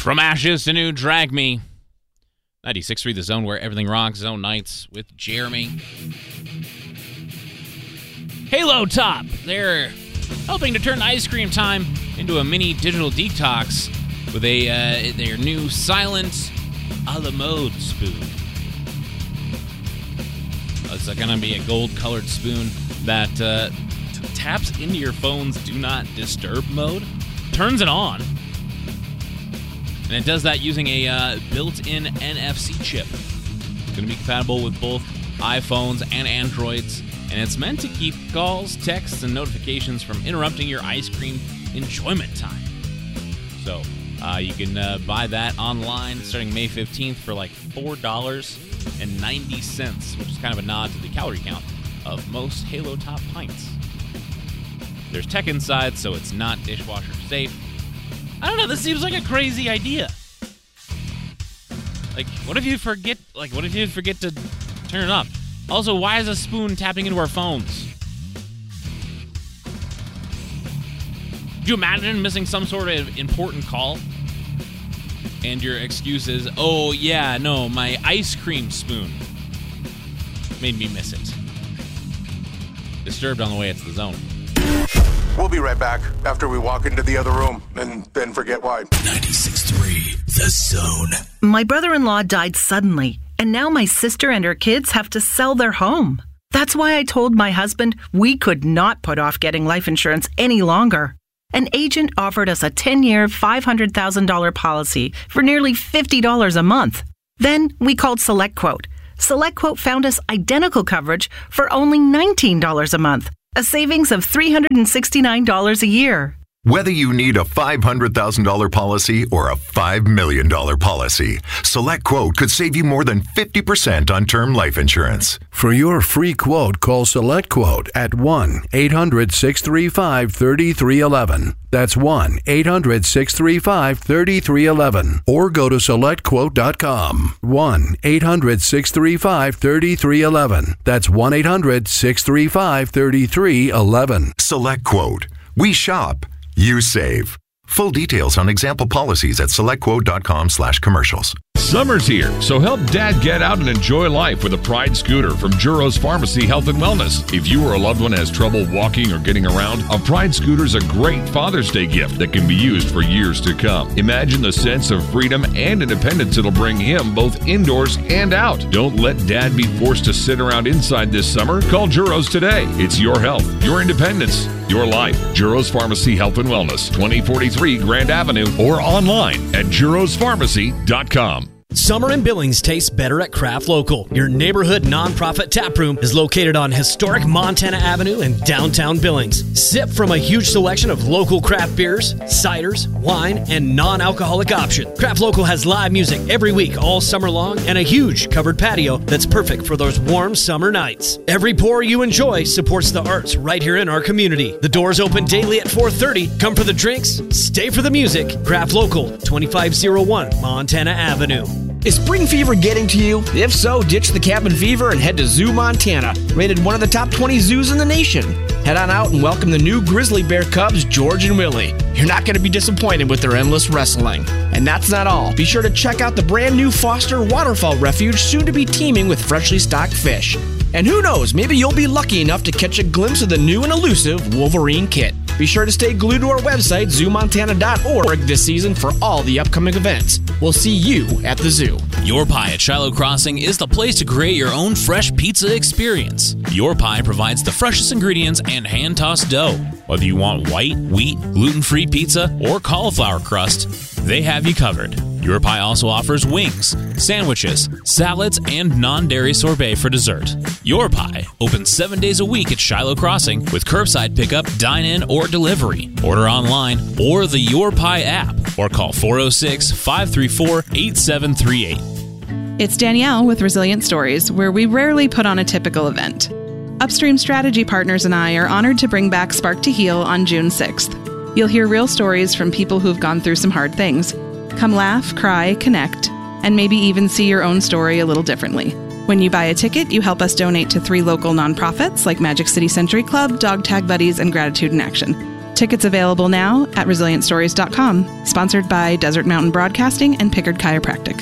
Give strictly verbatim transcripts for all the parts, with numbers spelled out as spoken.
From ashes to new, Drag Me. ninety-six point three The Zone, where everything rocks. Zone Nights with Jeremy. Halo Top. They're helping to turn ice cream time into a mini digital detox with a uh, their new silent a la mode spoon. It's going to be a gold-colored spoon that uh, t- taps into your phone's Do Not Disturb mode, turns it on, and it does that using a uh, built-in N F C chip. It's going to be compatible with both iPhones and Androids, and it's meant to keep calls, texts, and notifications from interrupting your ice cream enjoyment time. So uh, you can uh, buy that online starting May fifteenth for like four dollars and ninety cents, which is kind of a nod to the calorie count of most Halo Top pints. There's tech inside, so it's not dishwasher safe. I don't know, this seems like a crazy idea. Like, what if you forget, like, what if you forget to turn it off? Also, why is a spoon tapping into our phones? Could you imagine missing some sort of important call? And your excuse is, oh, yeah, no, my ice cream spoon made me miss it. Disturbed on the way to the Zone. We'll be right back after we walk into the other room and then forget why. ninety-six point three The Zone. My brother-in-law died suddenly, and now my sister and her kids have to sell their home. That's why I told my husband we could not put off getting life insurance any longer. An agent offered us a ten-year, five hundred thousand dollars policy for nearly fifty dollars a month. Then we called SelectQuote. SelectQuote found us identical coverage for only nineteen dollars a month, a savings of three hundred sixty-nine dollars a year. Whether you need a five hundred thousand dollars policy or a five million dollars policy, SelectQuote could save you more than fifty percent on term life insurance. For your free quote, call SelectQuote at one eight hundred six three five three three one one. That's one eight hundred six three five three three one one. Or go to select quote dot com. one eight hundred six three five three three one one. That's one eight hundred six three five three three one one. SelectQuote. We shop. You save. Full details on example policies at selectquote.com slash commercials. Summer's here, so help Dad get out and enjoy life with a Pride scooter from Juros Pharmacy Health and Wellness. If you or a loved one has trouble walking or getting around, a Pride scooter is a great Father's Day gift that can be used for years to come. Imagine the sense of freedom and independence it'll bring him both indoors and out. Don't let Dad be forced to sit around inside this summer. Call Juros today. It's your health, your independence, your life. Juros Pharmacy Health and Wellness, twenty forty-three Grand Avenue, or online at juros pharmacy dot com. Summer in Billings tastes better at Craft Local. Your neighborhood nonprofit taproom is located on historic Montana Avenue in downtown Billings. Sip from a huge selection of local craft beers, ciders, wine, and non-alcoholic options. Craft Local has live music every week all summer long and a huge covered patio that's perfect for those warm summer nights. Every pour you enjoy supports the arts right here in our community. The doors open daily at four thirty. Come for the drinks, stay for the music. Craft Local, twenty-five oh one Montana Avenue. Is spring fever getting to you? If so, ditch the cabin fever and head to Zoo Montana, rated one of the top twenty zoos in the nation. Head on out and welcome the new grizzly bear cubs, George and Willie. You're not going to be disappointed with their endless wrestling. And that's not all. Be sure to check out the brand new Foster Waterfall Refuge, soon to be teeming with freshly stocked fish. And who knows, maybe you'll be lucky enough to catch a glimpse of the new and elusive Wolverine kit. Be sure to stay glued to our website, zoo montana dot org, this season for all the upcoming events. We'll see you at the zoo. Your Pie at Shiloh Crossing is the place to create your own fresh pizza experience. Your Pie provides the freshest ingredients and hand-tossed dough. Whether you want white, wheat, gluten-free pizza, or cauliflower crust, they have you covered. Your Pie also offers wings, sandwiches, salads, and non-dairy sorbet for dessert. Your Pie opens seven days a week at Shiloh Crossing with curbside pickup, dine-in, or delivery. Order online or the Your Pie app, or call four oh six, five three four, eight seven three eight. It's Danielle with Resilient Stories, where we rarely put on a typical event. Upstream Strategy Partners and I are honored to bring back Spark to Heal on June sixth. You'll hear real stories from people who've gone through some hard things. Come laugh, cry, connect, and maybe even see your own story a little differently. When you buy a ticket, you help us donate to three local nonprofits like Magic City Century Club, Dog Tag Buddies, and Gratitude in Action. Tickets available now at resilient stories dot com. Sponsored by Desert Mountain Broadcasting and Pickard Chiropractic.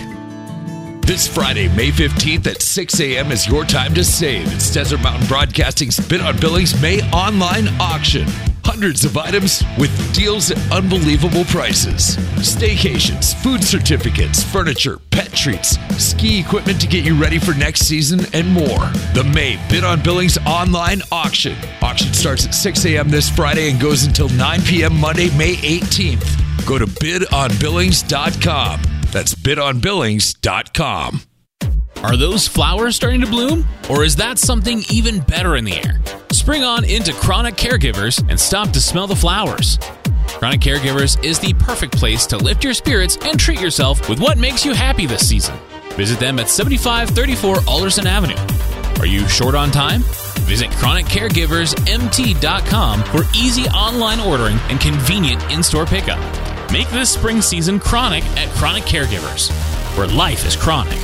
This Friday, May fifteenth at six a.m. is your time to save. It's Desert Mountain Broadcasting's Bid on Billings May online auction. Hundreds of items with deals at unbelievable prices. Staycations, food certificates, furniture, pet treats, ski equipment to get you ready for next season, and more. The May Bid on Billings online auction. Auction starts at six a.m. this Friday and goes until nine p.m. Monday, May eighteenth. Go to bid on billings dot com. That's bid on billings dot com. Are those flowers starting to bloom? Or is that something even better in the air? Spring on into Chronic Caregivers and stop to smell the flowers. Chronic Caregivers is the perfect place to lift your spirits and treat yourself with what makes you happy this season. Visit them at seventy-five thirty-four Alderson Avenue. Are you short on time? Visit chronic caregivers m t dot com for easy online ordering and convenient in-store pickup. Make this spring season chronic at Chronic Caregivers, where life is chronic.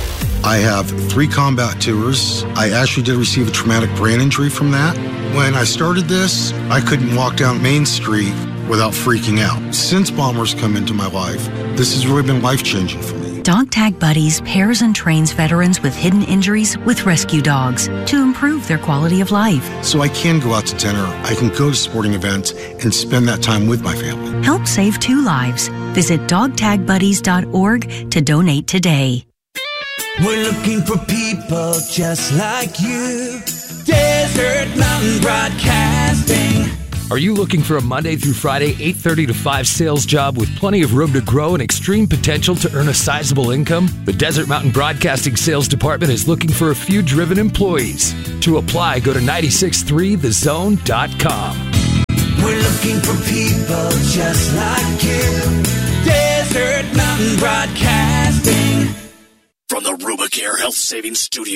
I have three combat tours. I actually did receive a traumatic brain injury from that. When I started this, I couldn't walk down Main Street without freaking out. Since Bombers come into my life, this has really been life-changing for me. Dog Tag Buddies pairs and trains veterans with hidden injuries with rescue dogs to improve their quality of life. So I can go out to dinner, I can go to sporting events, and spend that time with my family. Help save two lives. Visit dog tag buddies dot org to donate today. We're looking for people just like you. Desert Mountain Broadcasting. Are you looking for a Monday through Friday, eight thirty to five sales job with plenty of room to grow and extreme potential to earn a sizable income? The Desert Mountain Broadcasting Sales Department is looking for a few driven employees. To apply, go to nine six three the zone dot com. We're looking for people just like you. Desert Mountain Broadcasting. From the Rubicare Health Savings Studio.